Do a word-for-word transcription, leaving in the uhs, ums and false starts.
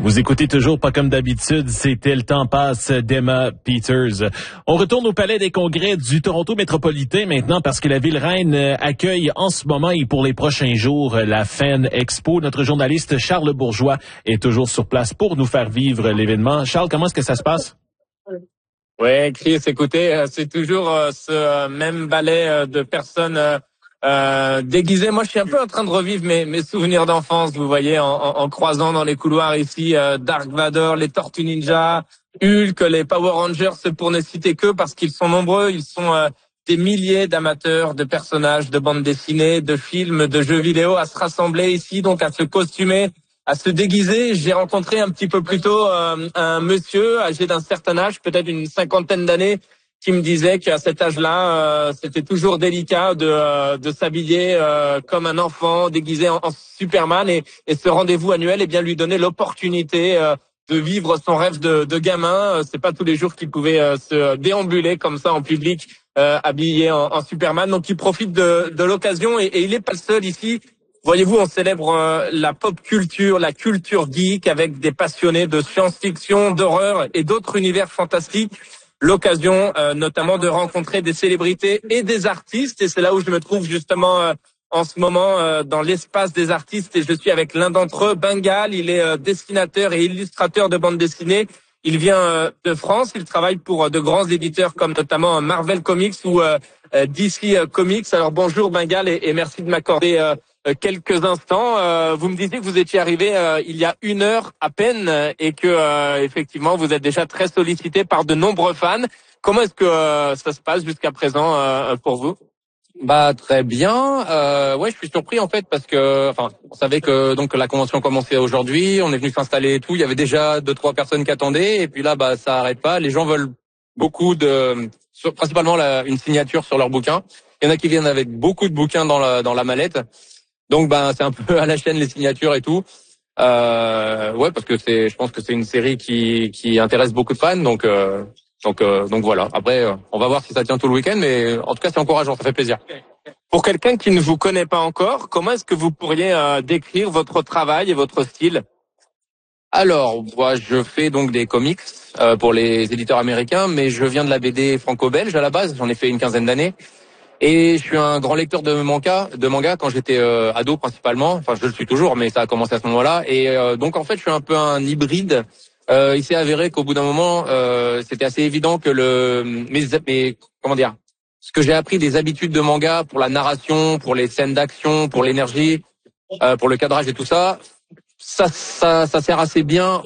Vous écoutez toujours pas comme d'habitude, c'était Le temps passe d'Emma Peters. On retourne au Palais des Congrès du Toronto métropolitain maintenant parce que la ville reine accueille en ce moment et pour les prochains jours la Fan Expo. Notre journaliste Charles Bourgeois est toujours sur place pour nous faire vivre l'événement. Charles, comment est-ce que ça se passe? Oui, Chris, écoutez, c'est toujours ce même ballet de personnes euh, déguisées. Moi, je suis un peu en train de revivre mes, mes souvenirs d'enfance, vous voyez, en, en, en croisant dans les couloirs ici euh, Dark Vador, les Tortues Ninja, Hulk, les Power Rangers, pour ne citer que, parce qu'ils sont nombreux, ils sont euh, des milliers d'amateurs, de personnages, de bandes dessinées, de films, de jeux vidéo à se rassembler ici, donc à se costumer, à se déguiser. J'ai rencontré un petit peu plus tôt euh, un monsieur âgé d'un certain âge, peut-être une cinquantaine d'années, qui me disait qu'à cet âge-là, euh, c'était toujours délicat de, euh, de s'habiller euh, comme un enfant, déguisé en, en Superman, et, et ce rendez-vous annuel, eh bien, lui donnait l'opportunité euh, de vivre son rêve de, de gamin. C'est pas tous les jours qu'il pouvait euh, se déambuler comme ça en public, euh, habillé en, en Superman. Donc, il profite de, de l'occasion, et, et il est pas le seul ici. Voyez-vous, on célèbre euh, la pop culture, la culture geek avec des passionnés de science-fiction, d'horreur et d'autres univers fantastiques. L'occasion euh, notamment de rencontrer des célébrités et des artistes. Et c'est là où je me trouve justement euh, en ce moment euh, dans l'espace des artistes. Et je suis avec l'un d'entre eux, Bengal. Il est euh, dessinateur et illustrateur de bande dessinée. Il vient euh, de France. Il travaille pour euh, de grands éditeurs comme notamment Marvel Comics ou euh, D C Comics. Alors bonjour Bengal, et, et merci de m'accorder euh, quelques instants. Euh, vous me disiez que vous étiez arrivé euh, il y a une heure à peine et que euh, effectivement vous êtes déjà très sollicité par de nombreux fans. Comment est-ce que euh, ça se passe jusqu'à présent euh, pour vous? Bah très bien. Euh, ouais, je suis surpris en fait parce que, enfin, on savait que donc la convention commençait aujourd'hui. On est venu s'installer et tout. Il y avait déjà deux trois personnes qui attendaient et puis là, bah ça arrête pas. Les gens veulent beaucoup de, sur, principalement la, une signature sur leur bouquin. Il y en a qui viennent avec beaucoup de bouquins dans la dans la mallette. Donc ben c'est un peu à la chaîne les signatures et tout. Euh, ouais, parce que c'est, je pense que c'est une série qui qui intéresse beaucoup de fans. Donc euh, donc euh, donc voilà. Après, euh, on va voir si ça tient tout le week-end, mais en tout cas c'est encourageant, ça fait plaisir. Pour quelqu'un qui ne vous connaît pas encore, comment est-ce que vous pourriez euh, décrire votre travail et votre style? Alors, moi, je fais donc des comics euh, pour les éditeurs américains, mais je viens de la B D franco-belge à la base. J'en ai fait une quinzaine d'années. Et je suis un grand lecteur de manga, de manga quand j'étais euh, ado principalement. Enfin, je le suis toujours, mais ça a commencé à ce moment-là. Et euh, donc, en fait, je suis un peu un hybride. Euh, il s'est avéré qu'au bout d'un moment, euh, c'était assez évident que le, mes, mes, comment dire, ce que j'ai appris des habitudes de manga pour la narration, pour les scènes d'action, pour l'énergie, euh, pour le cadrage et tout ça, ça, ça, ça sert assez bien